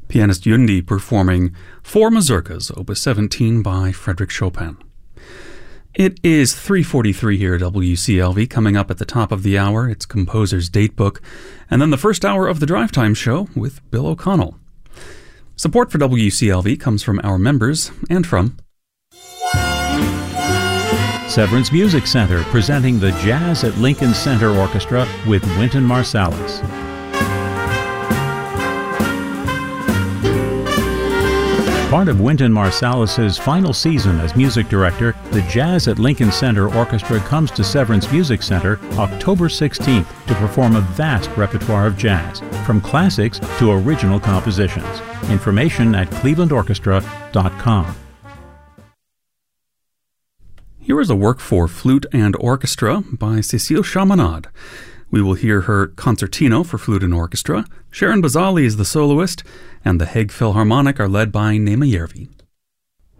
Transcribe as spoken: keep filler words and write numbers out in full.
Pianist Yundi performing Four Mazurkas, Opus seventeen by Frédéric Chopin. It is three forty-three here at W C L V. Coming up at the top of the hour, it's Composer's Datebook, and then the first hour of the Drive Time Show with Bill O'Connell. Support for W C L V comes from our members and from Severance Music Center, presenting the Jazz at Lincoln Center Orchestra with Wynton Marsalis. Part of Wynton Marsalis' final season as music director, the Jazz at Lincoln Center Orchestra comes to Severance Music Center October sixteenth to perform a vast repertoire of jazz, from classics to original compositions. Information at cleveland orchestra dot com. Here is a work for flute and orchestra by Cécile Chaminade. We will hear her concertino for flute and orchestra. Sharon Bazali is the soloist, and the Hague Philharmonic are led by Nema Järvi.